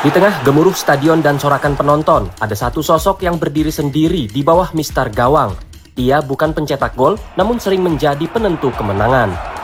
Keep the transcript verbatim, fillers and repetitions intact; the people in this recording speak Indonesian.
Di tengah gemuruh stadion dan sorakan penonton, ada satu sosok yang berdiri sendiri di bawah mister gawang. Ia bukan pencetak gol, namun sering menjadi penentu kemenangan.